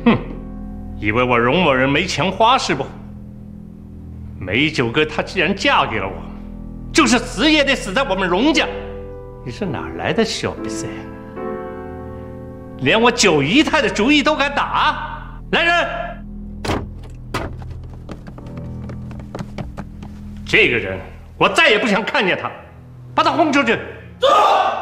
以为我容某人没钱花是不？梅九哥她既然嫁给了我，就是死也得死在我们荣家。你是哪来的小瘪三？连我九姨太的主意都敢打！来人！这个人我再也不想看见他，把他轰出去！走！